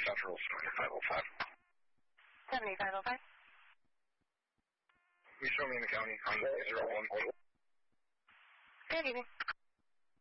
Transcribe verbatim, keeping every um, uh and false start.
Central seventy-five oh five. seventy-five oh five. You show me in the county on zero one. Good evening.